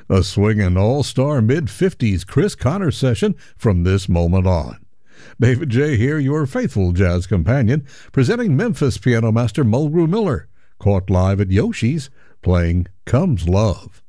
A swinging all-star mid-50s Chris Connor session from this moment on. David J. here, your faithful jazz companion, presenting Memphis piano master Mulgrew Miller, caught live at Yoshi's, playing Comes Love.